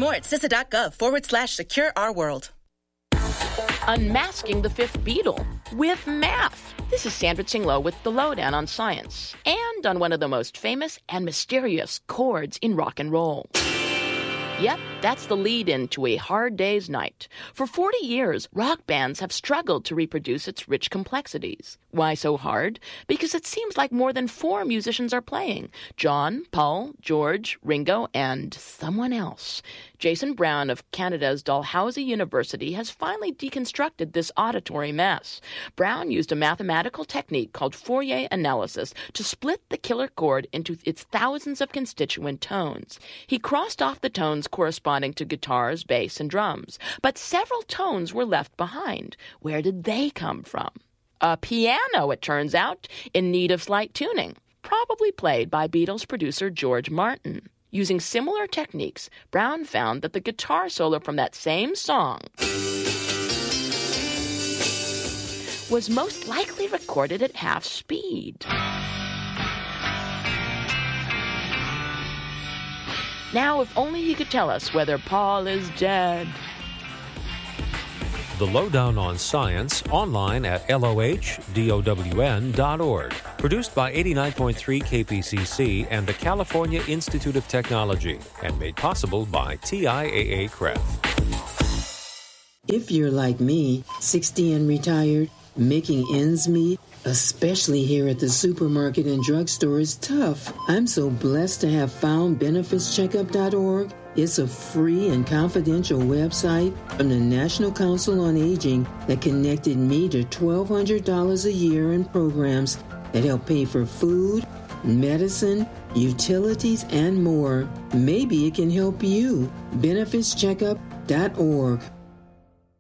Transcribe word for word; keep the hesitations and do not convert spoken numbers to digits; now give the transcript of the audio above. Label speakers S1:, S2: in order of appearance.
S1: more at C I S A dot gov forward slash secure our world.
S2: Unmasking the fifth Beatle with math. This is Sandra Tsinglow with the lowdown on science and on one of the most famous and mysterious chords in rock and roll. Yep, that's the lead-in to A Hard Day's Night. For forty years, rock bands have struggled to reproduce its rich complexities. Why so hard? Because it seems like more than four musicians are playing. John, Paul, George, Ringo, and someone else. Jason Brown of Canada's Dalhousie University has finally deconstructed this auditory mess. Brown used a mathematical technique called Fourier analysis to split the killer chord into its thousands of constituent tones. He crossed off the tones corresponding to guitars, bass, and drums. But several tones were left behind. Where did they come from? A piano, it turns out, in need of slight tuning, probably played by Beatles producer George Martin. Using similar techniques, Brown found that the guitar solo from that same song was most likely recorded at half speed. Now, if only he could tell us whether Paul is dead.
S3: The Lowdown on Science, online at L O H D O W N dot org. Produced by eighty-nine point three K P C C and the California Institute of Technology, and made possible by T I A A C R E F.
S4: If you're like me, sixty and retired, making ends meet, especially here at the supermarket and drugstore, is tough. I'm so blessed to have found benefits checkup dot org. It's a free and confidential website from the National Council on Aging that connected me to twelve hundred dollars a year in programs that help pay for food, medicine, utilities, and more. Maybe it can help you. benefits checkup dot org.